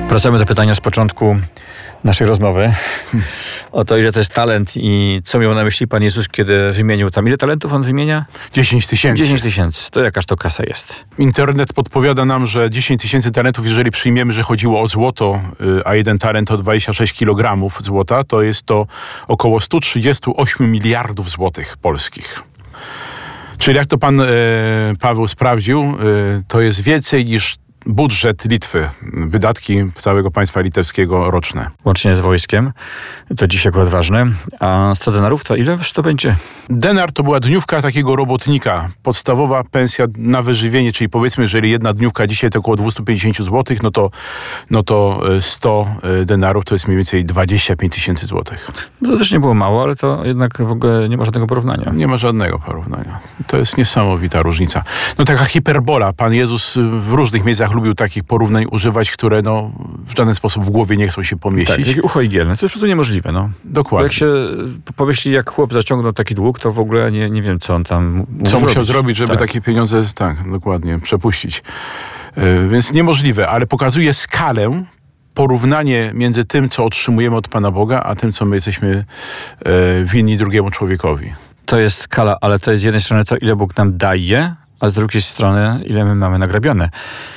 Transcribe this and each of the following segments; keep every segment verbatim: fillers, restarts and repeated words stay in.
Wracamy do pytania z początku naszej rozmowy. Hmm. O to, ile to jest talent i co miał na myśli Pan Jezus, kiedy wymienił tam. Ile talentów On wymienia? dziesięć tysięcy. dziesięć tysięcy. To jakaż to kasa jest? Internet podpowiada nam, że dziesięć tysięcy talentów, jeżeli przyjmiemy, że chodziło o złoto, a jeden talent to dwadzieścia sześć kilogramów złota, to jest to około sto trzydzieści osiem miliardów złotych polskich. Czyli jak to pan e, Paweł sprawdził, e, to jest więcej niż budżet Litwy, wydatki całego państwa litewskiego roczne. Łącznie z wojskiem, to dziś akurat ważne. A sto denarów to ile to będzie? Denar to była dniówka takiego robotnika. Podstawowa pensja na wyżywienie, czyli powiedzmy, jeżeli jedna dniówka dzisiaj to około dwieście pięćdziesiąt złotych, no to, no to sto denarów to jest mniej więcej dwadzieścia pięć tysięcy złotych. No to też nie było mało, ale to jednak w ogóle nie ma żadnego porównania. Nie ma żadnego porównania. To jest niesamowita różnica. No taka hiperbola. Pan Jezus w różnych miejscach lubił takich porównań używać, które no, w żaden sposób w głowie nie chcą się pomieścić. Tak, jak ucho igielne. To jest po prostu niemożliwe. No. Dokładnie. Bo jak się pomyśli, jak chłop zaciągnął taki dług, to w ogóle nie, nie wiem, co on tam Co zrobić. musiał zrobić, żeby tak. takie pieniądze, tak, dokładnie, przepuścić. Yy, więc niemożliwe, ale pokazuje skalę, porównanie między tym, co otrzymujemy od Pana Boga, a tym, co my jesteśmy yy, winni drugiemu człowiekowi. To jest skala, ale to jest z jednej strony to, ile Bóg nam daje, a z drugiej strony, ile my mamy nagrabione.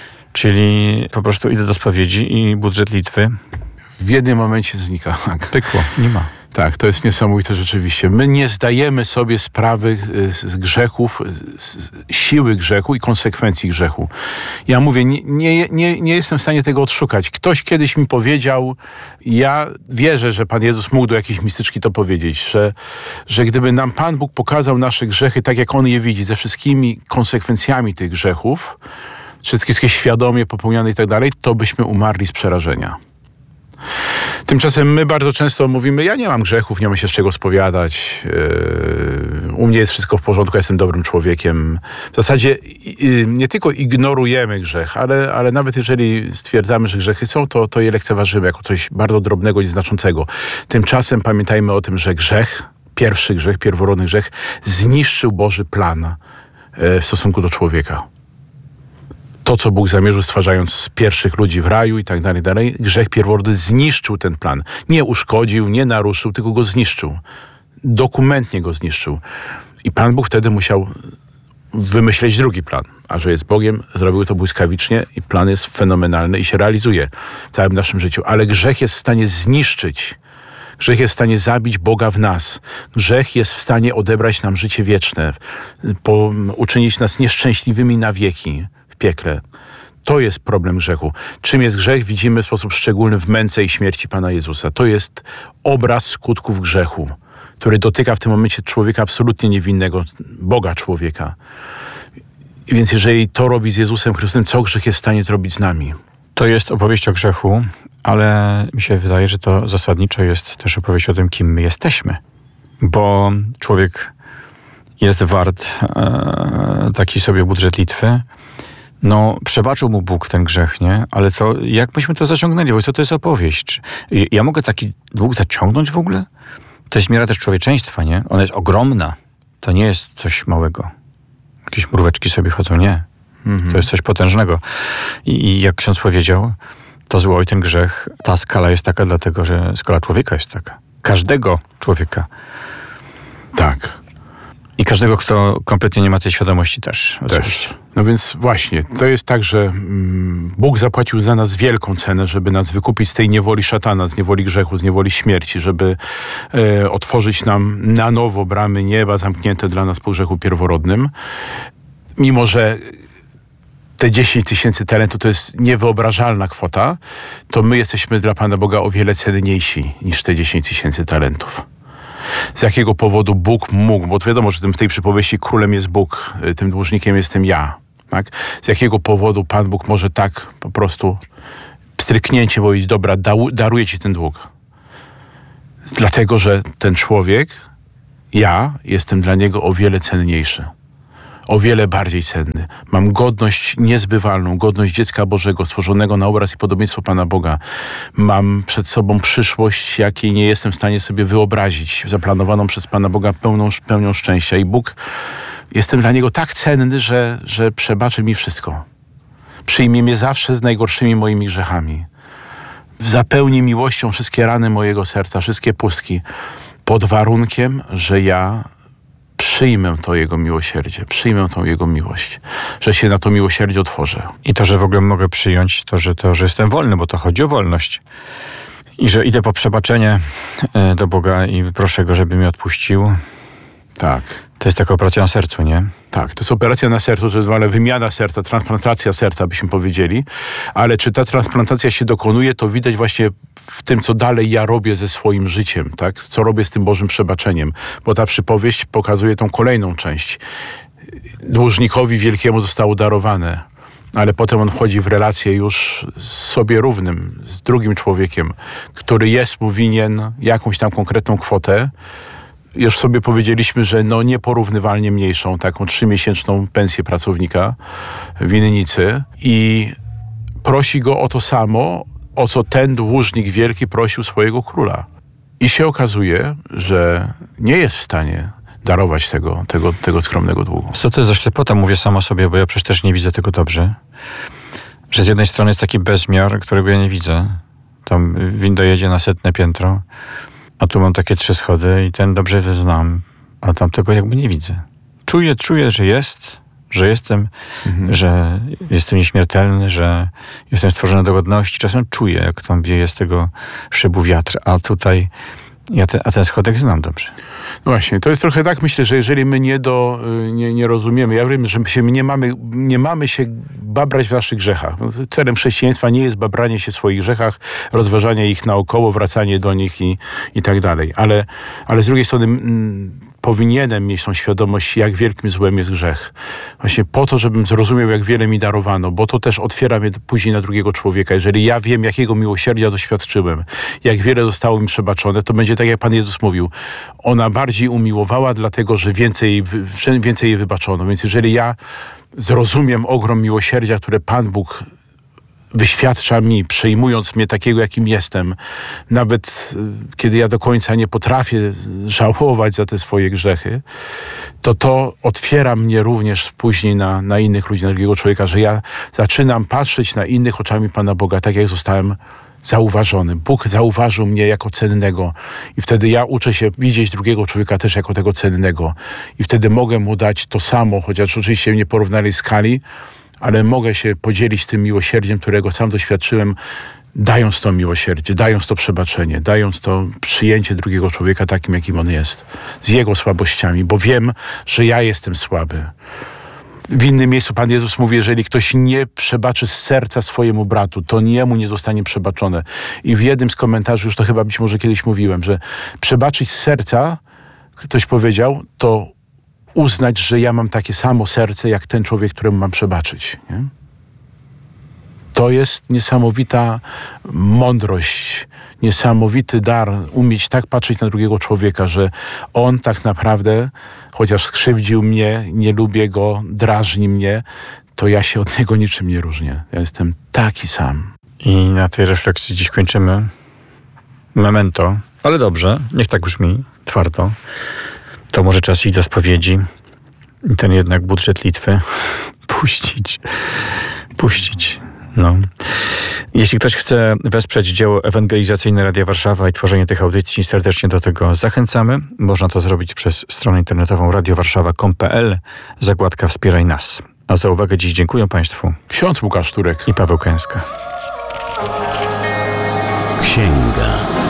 Czyli po prostu idę do spowiedzi i budżet Litwy w jednym momencie znika. Pykło, nie ma. Tak, to jest niesamowite rzeczywiście. My nie zdajemy sobie sprawy z grzechów, z siły grzechu i konsekwencji grzechu. Ja mówię, nie, nie, nie, nie jestem w stanie tego odszukać. Ktoś kiedyś mi powiedział, ja wierzę, że Pan Jezus mógł do jakiejś mistyczki to powiedzieć, że, że gdyby nam Pan Bóg pokazał nasze grzechy tak, jak On je widzi, ze wszystkimi konsekwencjami tych grzechów, wszystkie świadomie popełniane i tak dalej, to byśmy umarli z przerażenia. Tymczasem my bardzo często mówimy, ja nie mam grzechów, nie mam się z czego spowiadać, yy, u mnie jest wszystko w porządku, ja jestem dobrym człowiekiem. W zasadzie yy, nie tylko ignorujemy grzech, ale, ale nawet jeżeli stwierdzamy, że grzechy są, to, to je lekceważymy jako coś bardzo drobnego, nieznaczącego. Tymczasem pamiętajmy o tym, że grzech, pierwszy grzech, pierworodny grzech, zniszczył Boży plan yy, w stosunku do człowieka. To, co Bóg zamierzył, stwarzając pierwszych ludzi w raju i tak dalej, dalej, grzech pierworodny zniszczył ten plan. Nie uszkodził, nie naruszył, tylko go zniszczył. Dokumentnie go zniszczył. I Pan Bóg wtedy musiał wymyśleć drugi plan. A że jest Bogiem, zrobił to błyskawicznie i plan jest fenomenalny i się realizuje w całym naszym życiu. Ale grzech jest w stanie zniszczyć. Grzech jest w stanie zabić Boga w nas. Grzech jest w stanie odebrać nam życie wieczne, po, uczynić nas nieszczęśliwymi na wieki. Piekle. To jest problem grzechu. Czym jest grzech, widzimy w sposób szczególny w męce i śmierci Pana Jezusa. To jest obraz skutków grzechu, który dotyka w tym momencie człowieka absolutnie niewinnego, Boga człowieka. Więc jeżeli to robi z Jezusem Chrystusem, co grzech jest w stanie zrobić z nami? To jest opowieść o grzechu, ale mi się wydaje, że to zasadniczo jest też opowieść o tym, kim my jesteśmy. Bo człowiek jest wart e, taki sobie budżet Litwy. No, przebaczył mu Bóg ten grzech, nie? Ale to, jak myśmy to zaciągnęli? Bo co to jest opowieść? Czy ja mogę taki dług zaciągnąć w ogóle? To jest miara też człowieczeństwa, nie? Ona jest ogromna. To nie jest coś małego. Jakieś mróweczki sobie chodzą, nie. Mhm. To jest coś potężnego. I, I jak ksiądz powiedział, to zło i ten grzech, ta skala jest taka dlatego, że skala człowieka jest taka. Każdego człowieka. Tak. I każdego, kto kompletnie nie ma tej świadomości też. Też. No więc właśnie, to jest tak, że mm, Bóg zapłacił za nas wielką cenę, żeby nas wykupić z tej niewoli szatana, z niewoli grzechu, z niewoli śmierci, żeby e, otworzyć nam na nowo bramy nieba zamknięte dla nas po grzechu pierworodnym. Mimo że te dziesięć tysięcy talentów to jest niewyobrażalna kwota, to my jesteśmy dla Pana Boga o wiele cenniejsi niż te dziesięć tysięcy talentów. Z jakiego powodu Bóg mógł, bo wiadomo, że w tej przypowieści królem jest Bóg, tym dłużnikiem jestem ja. Tak? Z jakiego powodu Pan Bóg może tak po prostu pstryknięcie powiedzieć, dobra, daruję ci ten dług. Dlatego, że ten człowiek, ja, jestem dla niego o wiele cenniejszy. O wiele bardziej cenny. Mam godność niezbywalną, godność dziecka Bożego, stworzonego na obraz i podobieństwo Pana Boga. Mam przed sobą przyszłość, jakiej nie jestem w stanie sobie wyobrazić, zaplanowaną przez Pana Boga pełną, pełnią szczęścia. I Bóg, jestem dla Niego tak cenny, że, że przebaczy mi wszystko. Przyjmie mnie zawsze z najgorszymi moimi grzechami. zapełni miłością wszystkie rany mojego serca, wszystkie pustki, pod warunkiem, że ja przyjmę to Jego miłosierdzie, przyjmę tą Jego miłość, że się na to miłosierdzie otworzę. I to, że w ogóle mogę przyjąć to, że to, że jestem wolny, bo to chodzi o wolność. I że idę po przebaczenie do Boga i proszę Go, żeby mi odpuścił. Tak. To jest taka operacja na sercu, nie? Tak, to jest operacja na sercu, to jest ale wymiana serca, transplantacja serca, byśmy powiedzieli. Ale czy ta transplantacja się dokonuje, to widać właśnie w tym, co dalej ja robię ze swoim życiem, tak? Co robię z tym Bożym przebaczeniem. Bo ta przypowieść pokazuje tą kolejną część. Dłużnikowi wielkiemu zostało darowane, ale potem on wchodzi w relację już z sobie równym, z drugim człowiekiem, który jest mu winien jakąś tam konkretną kwotę. Już sobie powiedzieliśmy, że no nieporównywalnie mniejszą, taką trzymiesięczną pensję pracownika winnicy i prosi go o to samo, o co ten dłużnik wielki prosił swojego króla. I się okazuje, że nie jest w stanie darować tego, tego, tego skromnego długu. Co to jest za ślepota? Mówię samo sobie, bo ja przecież też nie widzę tego dobrze. Że z jednej strony jest taki bezmiar, którego ja nie widzę. Tam winda jedzie na setne piętro, a tu mam takie trzy schody i ten dobrze znam, a tam tego jakby nie widzę. Czuję, czuję, że jest, że jestem, mhm. że jestem nieśmiertelny, że jestem stworzony do godności. Czasem czuję, jak tam wieje z tego szybu wiatr, a tutaj ja te, a ten schodek znam dobrze. No właśnie, to jest trochę tak, myślę, że jeżeli my nie, do, nie, nie rozumiemy, ja wiem, że my się nie mamy, nie mamy się babrać w naszych grzechach. Celem chrześcijaństwa nie jest babranie się w swoich grzechach, rozważanie ich naokoło, wracanie do nich i, i tak dalej. Ale, ale z drugiej strony mm, powinienem mieć tą świadomość, jak wielkim złem jest grzech. Właśnie po to, żebym zrozumiał, jak wiele mi darowano, bo to też otwiera mnie później na drugiego człowieka. Jeżeli ja wiem, jakiego miłosierdzia doświadczyłem, jak wiele zostało mi przebaczone, to będzie tak, jak Pan Jezus mówił. Ona bardziej umiłowała, dlatego, że więcej, więcej jej wybaczono. Więc jeżeli ja zrozumiem ogrom miłosierdzia, które Pan Bóg wyświadcza mi, przyjmując mnie takiego, jakim jestem, nawet kiedy ja do końca nie potrafię żałować za te swoje grzechy, to to otwiera mnie również później na, na innych ludzi, na drugiego człowieka, że ja zaczynam patrzeć na innych oczami Pana Boga, tak jak zostałem zauważony. Bóg zauważył mnie jako cennego i wtedy ja uczę się widzieć drugiego człowieka też jako tego cennego i wtedy mogę mu dać to samo, chociaż oczywiście w nieporównalnej skali, ale mogę się podzielić tym miłosierdziem, którego sam doświadczyłem, dając to miłosierdzie, dając to przebaczenie, dając to przyjęcie drugiego człowieka takim, jakim on jest, z jego słabościami, bo wiem, że ja jestem słaby. W innym miejscu Pan Jezus mówi, jeżeli ktoś nie przebaczy z serca swojemu bratu, to jemu nie zostanie przebaczone. I w jednym z komentarzy, już to chyba być może kiedyś mówiłem, że przebaczyć z serca, ktoś powiedział, to uznać, że ja mam takie samo serce, jak ten człowiek, któremu mam przebaczyć. Nie? To jest niesamowita mądrość, niesamowity dar, umieć tak patrzeć na drugiego człowieka, że on tak naprawdę, chociaż skrzywdził mnie, nie lubię go, drażni mnie, to ja się od niego niczym nie różnię. Ja jestem taki sam. I na tej refleksji dziś kończymy. Memento. Ale dobrze, niech tak brzmi, twardo. To może czas iść do spowiedzi i ten jednak budżet Litwy puścić. Puścić. No. Jeśli ktoś chce wesprzeć dzieło ewangelizacyjne Radia Warszawa i tworzenie tych audycji, serdecznie do tego zachęcamy. Można to zrobić przez stronę internetową radiowarszawa kropka com kropka pe el, zakładka Wspieraj nas. A za uwagę dziś dziękuję Państwu. Ksiądz Łukasz Turek i Paweł Kęska. Księga.